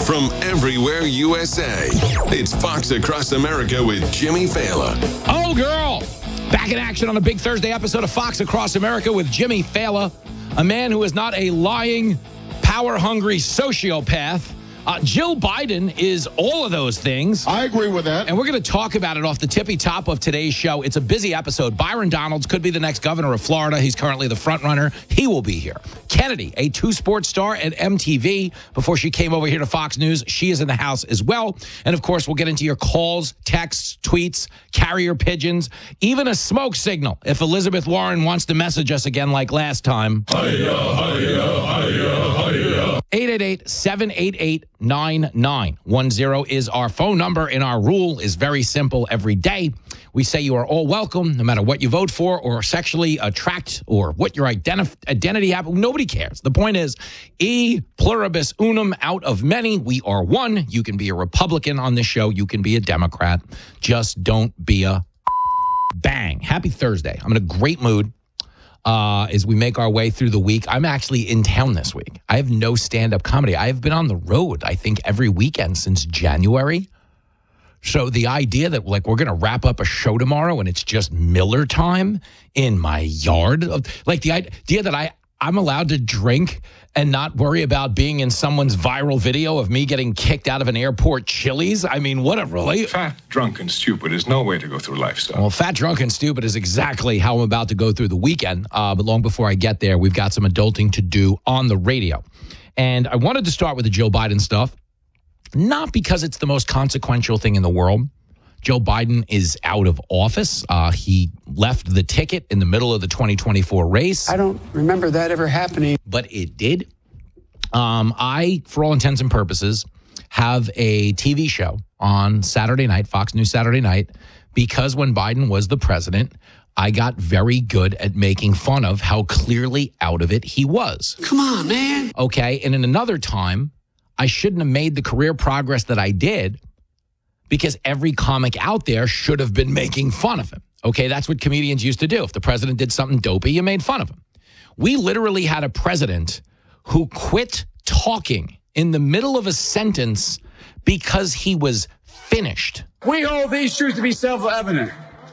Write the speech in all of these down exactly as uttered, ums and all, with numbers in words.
from everywhere U S A. It's Fox Across America with Jimmy Fallon. Oh, girl. Back in action on a big Thursday episode of Fox Across America with Jimmy Fallon, a man who is not a lying, power-hungry sociopath. Uh, Jill Biden is all of those things. I agree with that. And we're going to talk about it off the tippy top of today's show. It's a busy episode. Byron Donalds could be the next governor of Florida. He's currently the front runner. He will be here. Kennedy, a two-sport star at M T V. Before she came over here to Fox News, she is in the house as well. And, of course, we'll get into your calls, texts, tweets, carrier pigeons, even a smoke signal if Elizabeth Warren wants to message us again like last time. Hiya, hiya, hiya, hiya. eight eight eight, seven eight eight, nine nine one zero is our phone number, and our rule is very simple every day. We say you are all welcome, no matter what you vote for or sexually attract or what your identif- identity happens. Nobody cares. The point is, e pluribus unum, out of many, we are one. You can be a Republican on this show. You can be a Democrat. Just don't be a bang. Happy Thursday. I'm in a great mood. Uh, as we make our way through the week. I'm actually in town this week. I have no stand-up comedy. I have been on the road, I think, every weekend since January. So the idea that, like, we're going to wrap up a show tomorrow and it's just Miller time in my yard, like the idea that I, I'm allowed to drink and not worry about being in someone's viral video of me getting kicked out of an airport Chili's. I mean, what a really... Fat, drunk, and stupid is no way to go through life, son. Well, fat, drunk, and stupid is exactly how I'm about to go through the weekend. Uh, but long before I get there, we've got some adulting to do on the radio. And I wanted to start with the Joe Biden stuff, not because it's the most consequential thing in the world. Joe Biden is out of office. Uh, he left the ticket in the middle of the twenty twenty-four race. I don't remember that ever happening. But it did. Um, I, for all intents and purposes, have a T V show on Saturday night, Fox News Saturday night, because when Biden was the president, I got very good at making fun of how clearly out of it he was. Come on, man. Okay, and in another time, I shouldn't have made the career progress that I did because every comic out there should have been making fun of him. Okay, that's what comedians used to do. If the president did something dopey, you made fun of him. We literally had a president who quit talking in the middle of a sentence because he was finished. We hold these truths to be self-evident.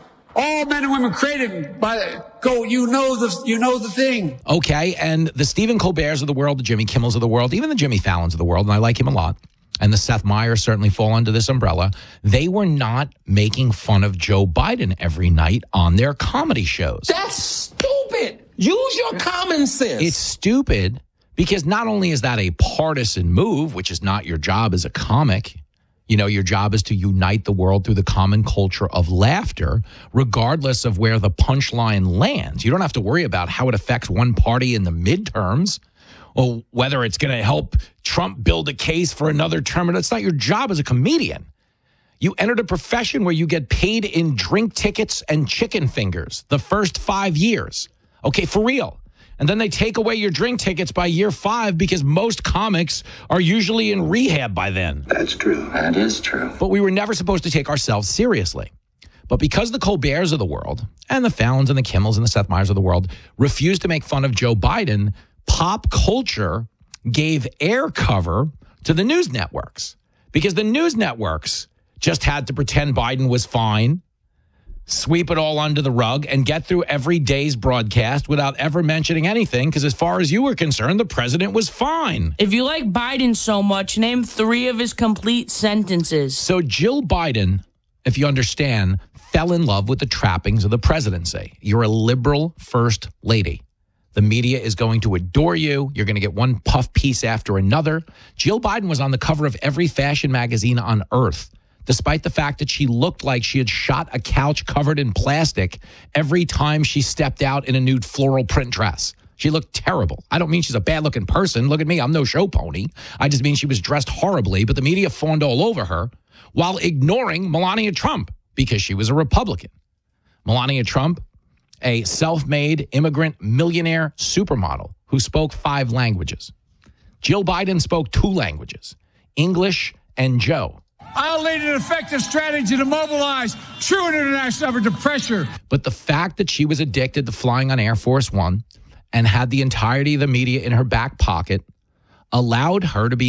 All men and women created by go. You know the you know the thing. Okay, and the Stephen Colberts of the world, the Jimmy Kimmels of the world, even the Jimmy Fallons of the world, and I like him a lot, and the Seth Meyers certainly fall under this umbrella. They were not making fun of Joe Biden every night on their comedy shows. That's stupid. Use your common sense. It's stupid because not only is that a partisan move, which is not your job as a comic. You know, your job is to unite the world through the common culture of laughter, regardless of where the punchline lands. You don't have to worry about how it affects one party in the midterms or whether it's going to help Trump build a case for another term. It's not your job as a comedian. You entered a profession where you get paid in drink tickets and chicken fingers the first five years. Okay, for real. And then they take away your drink tickets by year five because most comics are usually in rehab by then. That's true. That is true. But we were never supposed to take ourselves seriously. But because the Colberts of the world and the Fallons and the Kimmels and the Seth Meyers of the world refused to make fun of Joe Biden, pop culture gave air cover to the news networks because the news networks just had to pretend Biden was fine, sweep it all under the rug, and get through every day's broadcast without ever mentioning anything, because as far as you were concerned, the president was fine. If you like Biden so much, name three of his complete sentences. So Jill Biden, if you understand, fell in love with the trappings of the presidency. You're a liberal first lady. The media is going to adore you. You're going to get one puff piece after another. Jill Biden was on the cover of every fashion magazine on earth, despite the fact that she looked like she had shot a couch covered in plastic every time she stepped out in a nude floral print dress. She looked terrible. I don't mean she's a bad-looking person. Look at me. I'm no show pony. I just mean she was dressed horribly, but the media fawned all over her while ignoring Melania Trump because she was a Republican. Melania Trump, a self-made immigrant millionaire supermodel who spoke five languages. Jill Biden spoke two languages, English and Joe. I'll lead an effective strategy to mobilize true international effort to pressure. But the fact that she was addicted to flying on Air Force One and had the entirety of the media in her back pocket allowed her to be